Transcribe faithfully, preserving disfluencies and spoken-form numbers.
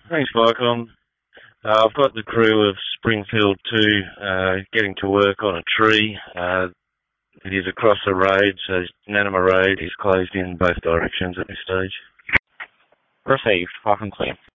Thanks, Michael. Uh, I've got the crew of Springfield two uh, getting to work on a tree. Uh, it is across the road, so Nanama Road is closed in both directions at this stage. Received. Park and clear.